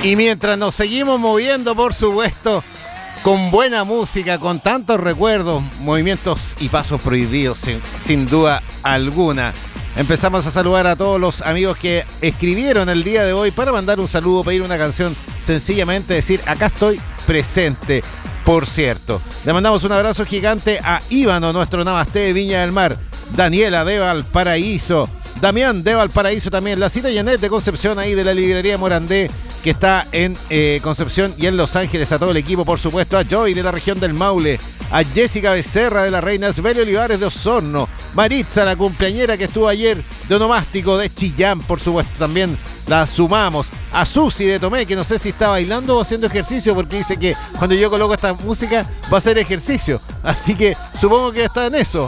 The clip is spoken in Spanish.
Y mientras nos seguimos moviendo, por supuesto, con buena música, con tantos recuerdos, movimientos y pasos prohibidos, sin duda alguna. Empezamos a saludar a todos los amigos que escribieron el día de hoy para mandar un saludo, pedir una canción, sencillamente decir, acá estoy presente. Por cierto, le mandamos un abrazo gigante a Íbano, nuestro Namaste de Viña del Mar, Daniela de Valparaíso, Damián de Valparaíso también, la Cita Janet de Concepción, ahí de la librería Morandé, que está en Concepción y en Los Ángeles, a todo el equipo, por supuesto, a Joy de la región del Maule, a Jessica Becerra de la Reina, Esbelio Olivares de Osorno, Maritza, la cumpleañera que estuvo ayer de Onomástico de Chillán, por supuesto, también la sumamos, a Susi de Tomé, que no sé si está bailando o haciendo ejercicio, porque dice que cuando yo coloco esta música va a hacer ejercicio, así que supongo que está en eso.